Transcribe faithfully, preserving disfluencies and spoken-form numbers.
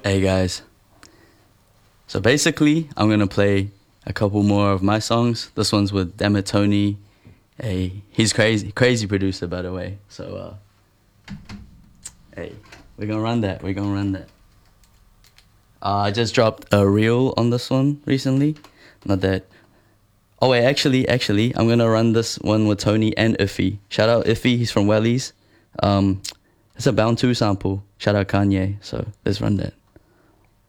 Hey guys. So basically, I'm gonna play a couple more of my songs. This one's with Demet Tony. Hey, he's crazy, crazy producer, by the way. So, uh, hey, we're gonna run that. We're gonna run that. Uh, I just dropped a reel on this one recently. Not that. Oh wait, actually, actually, I'm gonna run this one with Tony and Iffy. Shout out Iffy. He's from Wellies. Um, it's a Bound two sample. Shout out Kanye. So let's run that.